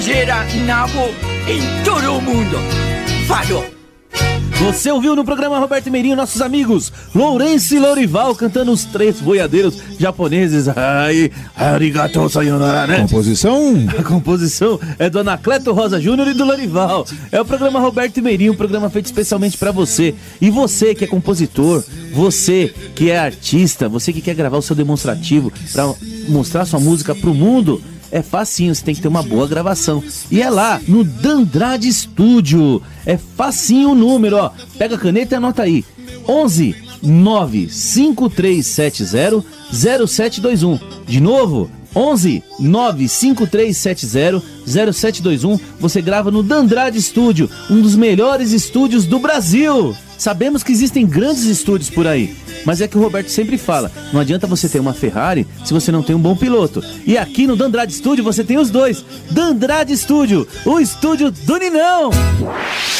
Será Nabo em todo o mundo. Falou! Você ouviu no programa Roberto Meirinho nossos amigos Lourenço e Lorival cantando os três boiadeiros japoneses. Ai, arigatou sayonara, né? Composição? A composição é do Anacleto Rosa Júnior e do Lorival. É o programa Roberto Meirinho, um programa feito especialmente pra você. E você que é compositor, você que é artista, você que quer gravar o seu demonstrativo pra mostrar sua música pro mundo, é facinho, você tem que ter uma boa gravação. E é lá, no Dandrade Studio. É facinho o número, ó. Pega a caneta e anota aí. 11 95370 0721. De novo, 11 95370 0721. Você grava no Dandrade Studio, um dos melhores estúdios do Brasil. Sabemos que existem grandes estúdios por aí, mas é que o Roberto sempre fala, não adianta você ter uma Ferrari se você não tem um bom piloto. E aqui no Dandrade Studio você tem os dois. Dandrade Studio, o estúdio do Ninão.